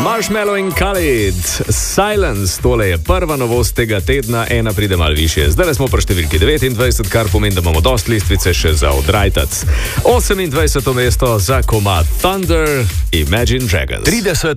Marshmallow in Khalid, Silence, tole je prva novost tega tedna, ena pride malo više. Zdaj smo pri številki 29, kar pomeni, da imamo dosti listvice še za odrajtac. 28. mesto za komad Thunder, Imagine Dragons. 30